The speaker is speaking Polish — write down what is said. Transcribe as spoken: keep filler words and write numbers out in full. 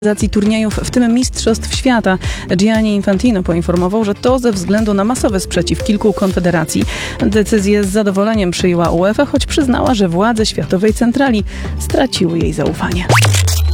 organizacji turniejów, w tym Mistrzostw Świata. Gianni Infantino poinformował, że to ze względu na masowy sprzeciw kilku konfederacji. Decyzję z zadowoleniem przyjęła UEFA, choć przyznała, że władze Światowej Centrali straciły jej zaufanie.